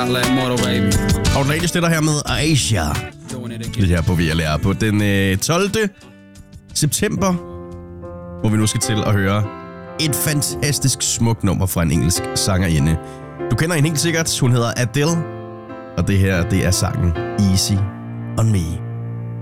out like Moro, baby. Outrageous, det der her med Aisha. Det her på VLR på den 12. september, hvor vi nu skal til at høre et fantastisk smukt nummer fra en engelsk sangerinde. Du kender hende helt sikkert. Hun hedder Adele. Og det her, det er sangen Easy on Me.